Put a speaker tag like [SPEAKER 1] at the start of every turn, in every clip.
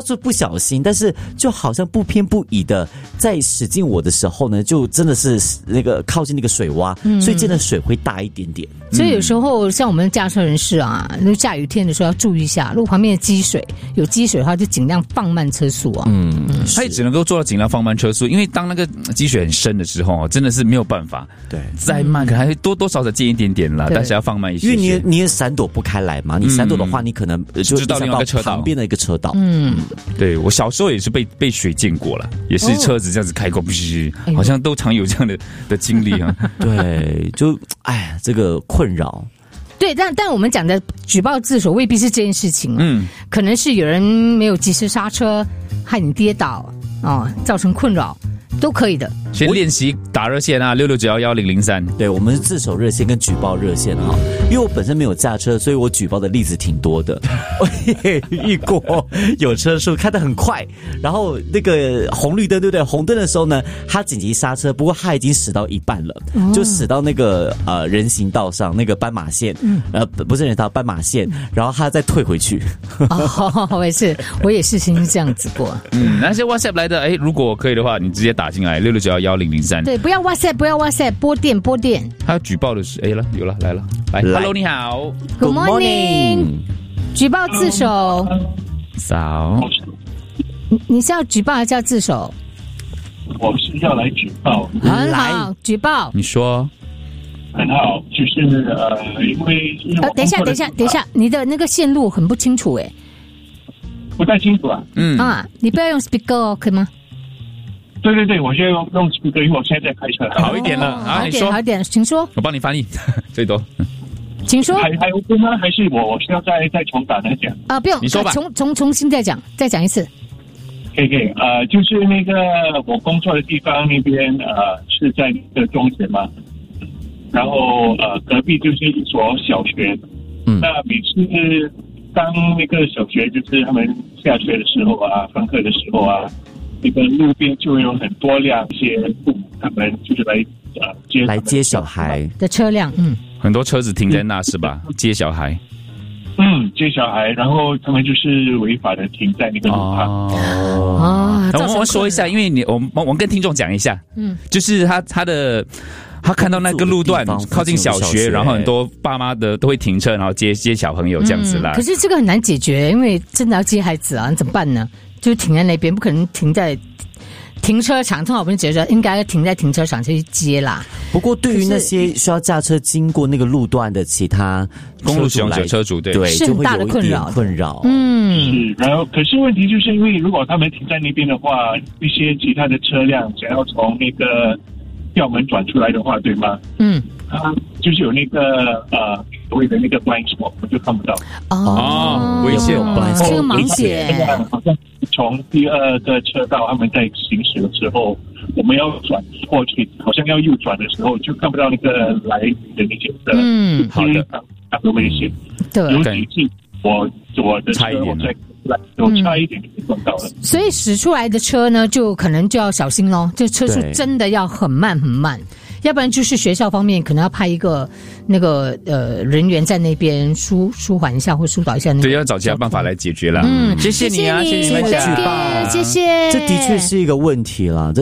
[SPEAKER 1] 就不小心，但是就好像不偏不倚的在使劲我的时候呢，就真的是那个靠近那个水洼，所以溅的水会大一点点。
[SPEAKER 2] 所以有时候像我们驾车人士啊，那下雨天的时候要注意一下，如果旁边的有积水的话，就尽量放慢车速啊。
[SPEAKER 3] 他也只能够做到尽量放慢车速，因为当那个积水很深的时候，真的是没有办法。
[SPEAKER 1] 对，
[SPEAKER 3] 再慢可能还多多少少溅一点点啦，但是要放慢一些。
[SPEAKER 1] 因为你也闪躲不开来嘛，你闪躲的话，你可能就
[SPEAKER 3] 知道另外一个车道
[SPEAKER 1] 旁边的一个车道。
[SPEAKER 3] 对，我小时候也是被水溅过了，也是车子这样子开过，好像都常有这样的经历啊。
[SPEAKER 1] 对，就这个困扰。
[SPEAKER 2] 对，但我们讲的举报自首未必是这件事情，可能是有人没有及时刹车，害你跌倒造成困扰，都可以的。
[SPEAKER 3] 先练习打热线啊，66911003。
[SPEAKER 1] 对，我们是自首热线跟举报热线哈。因为我本身没有驾车，所以我举报的例子挺多的。我也遇过有车速开得很快，然后那个红绿灯对不对？红灯的时候呢，他紧急刹车，不过他已经驶到一半了，就驶到那个人行道上那个斑马线，不是人行道，斑马线，然后他再退回去。
[SPEAKER 2] 我也是曾经这样子过。
[SPEAKER 3] 那些 WhatsApp 来的，如果可以的话，你直接打进来66911003。
[SPEAKER 2] 对，不要 WhatsApp， 拨电。
[SPEAKER 3] 他举报的是有了来 ，Hello 你好
[SPEAKER 2] ，Good morning， 举报自首。
[SPEAKER 3] 早，
[SPEAKER 2] 你是要举报还是要自首？
[SPEAKER 4] 我是要来举报。
[SPEAKER 2] 很好，举报。
[SPEAKER 3] 你说。
[SPEAKER 4] 很好，就是因为
[SPEAKER 2] 等一下，你的那个线路很不清楚
[SPEAKER 4] 不太清楚啊。
[SPEAKER 2] 你不要用 speaker 可以吗？
[SPEAKER 4] 对，我现在用 speaker，因为我现在在开车。
[SPEAKER 3] 好一点了啊，你说
[SPEAKER 2] 好一点，请说。
[SPEAKER 3] 我帮你翻译，最多。
[SPEAKER 2] 请说。
[SPEAKER 4] 还 OK 吗？还是我需要再重打来讲？
[SPEAKER 2] 不用，
[SPEAKER 3] 你说吧。
[SPEAKER 2] 重新再讲一次。
[SPEAKER 4] 可以，就是那个我工作的地方那边是在那个中学嘛，然后隔壁就是一所小学。那每次当那个小学就是他们下学的时候啊，上课的时候啊，那个路边就有很多辆一些父母，他们就是来接
[SPEAKER 1] 小孩
[SPEAKER 2] 的车辆。
[SPEAKER 3] 很多车子停在那是吧？接小孩。
[SPEAKER 4] 接小孩，然后他们就是违法的停在那个路旁。
[SPEAKER 3] 我们说一下，因为我们跟听众讲一下，就是他看到那个路段靠近小学，然后很多爸妈的都会停车，然后接小朋友这样子啦。
[SPEAKER 2] 可是这个很难解决，因为真的要接孩子啊，你怎么办呢？就停在那边，不可能停在停车场。通常我们觉得应该停在停车场去接啦。
[SPEAKER 1] 不过对于那些需要驾车经过那个路段的其他
[SPEAKER 3] 公路使用者车主，对，
[SPEAKER 2] 是很大的困扰。
[SPEAKER 4] 是，然后可是问题就是因为如果他们停在那边的话，一些其他的车辆想要从那个吊门转出来的话，对吗？就是有那个所谓的那个 blind spot， 我就看不到。
[SPEAKER 3] 危险，
[SPEAKER 2] 这个盲点。
[SPEAKER 4] 好像从第二个车道他们在行驶的时候，我们要转过去，好像要右转的时候，就看不到那个来的那些车。
[SPEAKER 3] 好的，
[SPEAKER 4] 那个危险。
[SPEAKER 2] 对，
[SPEAKER 4] 尤其是我的车我差一点就撞到了。
[SPEAKER 2] 所以驶出来的车呢，就可能就要小心咯，这车速真的要很慢很慢。要不然就是学校方面可能要派一个那个人员在那边舒缓一下或疏导一下那个。
[SPEAKER 3] 对，要找其他办法来解决啦。谢谢你啊，谢谢你们
[SPEAKER 1] 举报，
[SPEAKER 2] 谢谢。
[SPEAKER 1] 这的确是一个问题啦，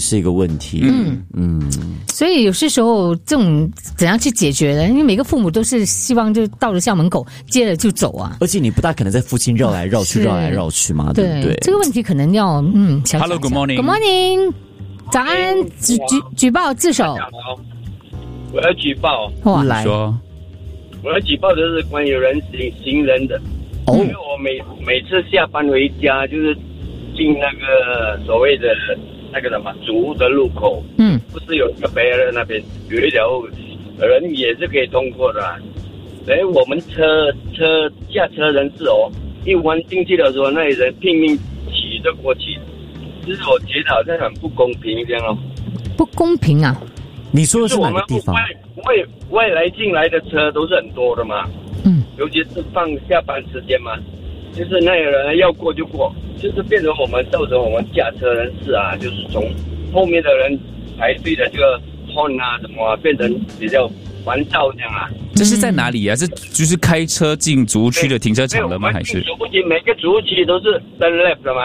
[SPEAKER 2] 所以有些时候这种怎样去解决呢？因为每个父母都是希望就到了校门口接了就走啊，
[SPEAKER 1] 而且你不大可能在附近绕来绕去嘛，对不对？
[SPEAKER 2] 这个问题可能要
[SPEAKER 3] Hello, good morning.
[SPEAKER 2] Good morning. 早安，举报自首。
[SPEAKER 5] 我要举报。
[SPEAKER 1] 来说，
[SPEAKER 5] 我要举报的是关于行人的。因为我每次下班回家，就是进那个所谓的那个什么主屋的路口，不是有一个barrier那边有一条人也是可以通过的。我们驾车人士一弯进去的时候，那里人拼命骑着过去。其实我觉得好像很不公平这样
[SPEAKER 2] 不公平啊？
[SPEAKER 1] 你说的是哪个地方？
[SPEAKER 5] 外来进来的车都是很多的嘛，尤其是放下班时间嘛，就是那个人要过就过，就是变成造成我们驾车人士啊，就是从后面的人排队的这个 horn 啊什么变成比较烦躁这样啊。
[SPEAKER 3] 这是在哪里啊？是就是开车进竹区的停车场了吗？还是
[SPEAKER 5] 每个竹区都是 turn left 的吗？